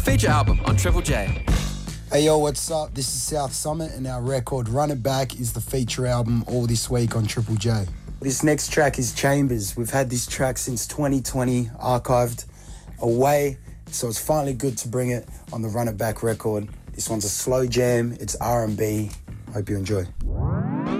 Feature album on Triple J. Hey yo, what's up? This is South Summit and our record Run It Back is the feature album all this week on Triple J. This next track is Chambers. We've had this track since 2020 archived away, so it's finally good to bring it on the Run It Back record. This one's a slow jam, it's R&B. Hope you enjoy.